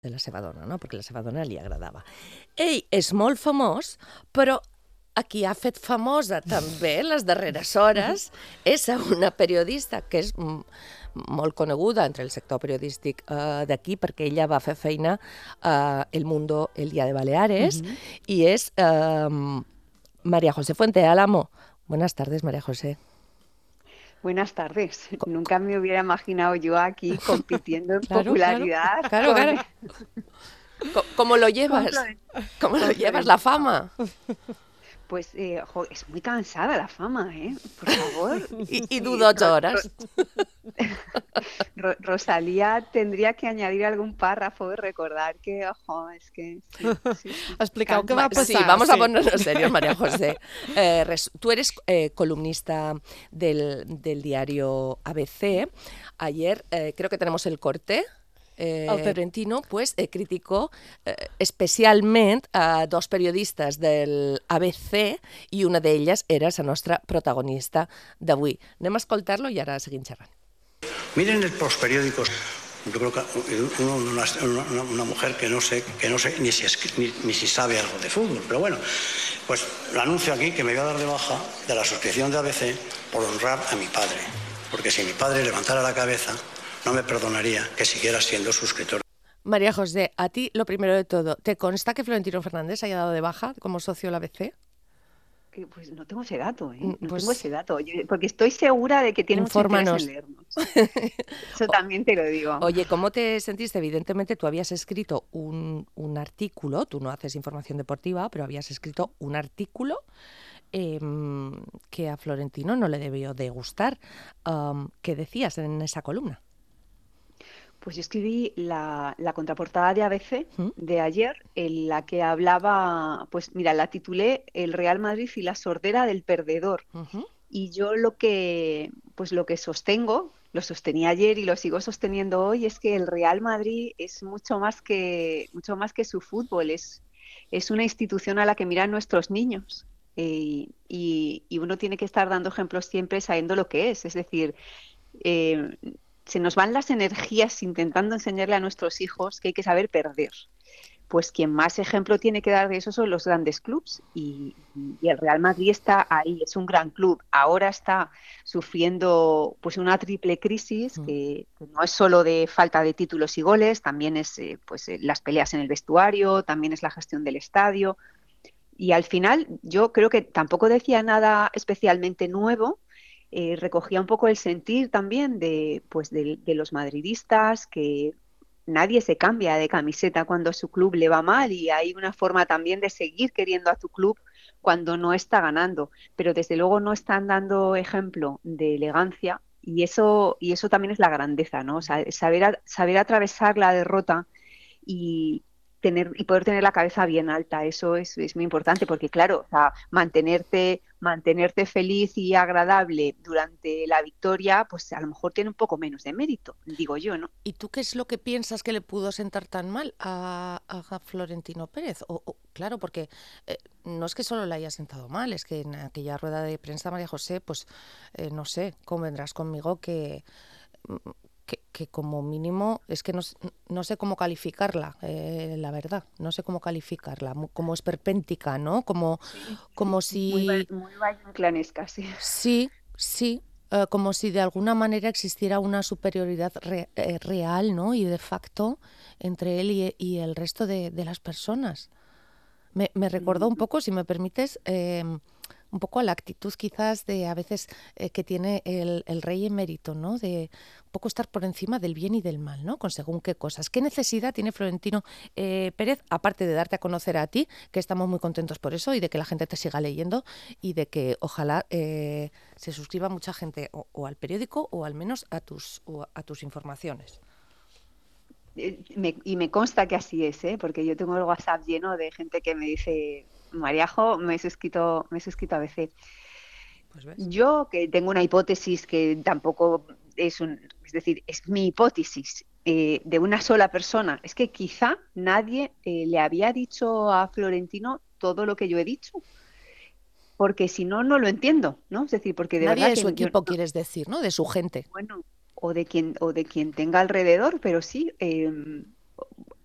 de la seva dona, no? Perquè la seva dona li agradava. Ell és molt famós, però a qui ha fet famosa també les darreres hores és a una periodista que és molt coneguda entre el sector periodístic d'aquí, perquè ella va fer feina a El Mundo el Día de Baleares, y es María José Fuente Álamo. Buenas tardes, María José. Buenas tardes. Nunca me hubiera imaginado yo aquí compitiendo en Claro, popularidad. claro. ¿Cómo lo llevas? ¿Cómo lo llevas la fama? Pues es muy cansada la fama, ¿eh? Por favor. Y dudo 8 horas. Rosalía tendría que añadir algún párrafo y recordar que, es que... Sí. Expliqueu què va passar. Sí, vamos a ponernos serios, María José. Tú eres columnista del diario ABC. Ayer creo que tenemos el corte. Florentino pues, criticó especialment a dos periodistes del ABC i una d'elles era la nostra protagonista d'avui. Anem a escoltar-lo i ara seguim xerrant. Miren los periódicos. Yo creo que una mujer que no sé ni si sabe algo de fútbol, pero bueno, pues lo anuncio aquí que me voy a dar de baja de la suscripción de ABC por honrar a mi padre, porque si mi padre levantara la cabeza no me perdonaría que siguiera siendo suscriptor. María José, a ti lo primero de todo, ¿te consta que Florentino Fernández haya dado de baja como socio de la ABC? Pues no tengo ese dato, tengo ese dato, porque estoy segura de que tiene mucho interés en leernos. Eso también te lo digo. Oye, ¿cómo te sentiste? Evidentemente tú habías escrito un artículo, tú no haces información deportiva, pero habías escrito un artículo que a Florentino no le debió de gustar. ¿Qué decías en esa columna? Pues yo escribí la contraportada de ABC de ayer, en la que hablaba, pues mira, la titulé El Real Madrid y la sordera del perdedor. Y yo lo que sostengo, lo sostenía ayer y lo sigo sosteniendo hoy, es que el Real Madrid es mucho más que su fútbol, es una institución a la que miran nuestros niños. Y uno tiene que estar dando ejemplos siempre sabiendo lo que es decir, se nos van las energías intentando enseñarle a nuestros hijos que hay que saber perder. Pues quien más ejemplo tiene que dar de eso son los grandes clubs y el Real Madrid está ahí, es un gran club. Ahora está sufriendo pues una triple crisis que no es solo de falta de títulos y goles, también es las peleas en el vestuario, también es la gestión del estadio. Y al final yo creo que tampoco decía nada especialmente nuevo. Recogía un poco el sentir también de los madridistas, que nadie se cambia de camiseta cuando a su club le va mal y hay una forma también de seguir queriendo a tu club cuando no está ganando, pero desde luego no están dando ejemplo de elegancia y eso también es la grandeza, ¿no? O sea, saber atravesar la derrota y poder tener la cabeza bien alta, eso es muy importante, porque claro, o sea, mantenerte feliz y agradable durante la victoria, pues a lo mejor tiene un poco menos de mérito, digo yo, ¿no? ¿Y tú qué es lo que piensas que le pudo sentar tan mal a Florentino Pérez? Claro, porque no es que solo le haya sentado mal, es que en aquella rueda de prensa, María José, pues no sé, convendrás conmigo que como mínimo, es que no sé cómo calificarla, la verdad, no sé cómo calificarla, como esperpéntica, ¿no? Como si... Muy vallanclanesca, sí. Sí, como si de alguna manera existiera una superioridad real, ¿no? Y de facto entre él y el resto de las personas. Me recordó un poco, si me permites, un poco a la actitud quizás de a veces que tiene el rey emérito, ¿no? De un poco estar por encima del bien y del mal, ¿no? Con según qué cosas. ¿Qué necesidad tiene Florentino Pérez, aparte de darte a conocer a ti, que estamos muy contentos por eso y de que la gente te siga leyendo y de que ojalá se suscriba mucha gente o al periódico o al menos a tus informaciones? Y me consta que así es, porque yo tengo el WhatsApp lleno de gente que me dice: Mariajo, me has escrito a ABC. Pues ves. Yo, que tengo una hipótesis que tampoco es decir, es mi hipótesis de una sola persona, es que quizá nadie le había dicho a Florentino todo lo que yo he dicho, porque si no, no lo entiendo, ¿no? Es decir, porque de nadie verdad de su equipo, quieres decir, ¿no? De su gente. Bueno, o de quien tenga alrededor, pero sí,